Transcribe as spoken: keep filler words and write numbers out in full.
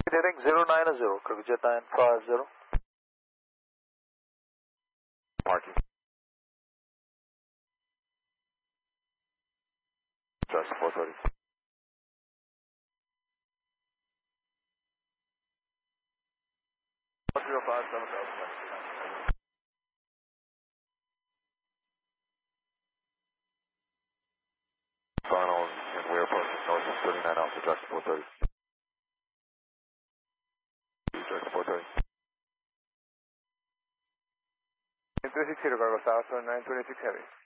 Heading zero nine zero, Kirkjet nine five zero. Parking. Just four thirty. zero five seven thousand. Final and we're approaching north of thirty-nine Alpha, Jackson four thirty. Jackson four thirty. nine twenty-six Heavy, cargo south, nine twenty-six Heavy.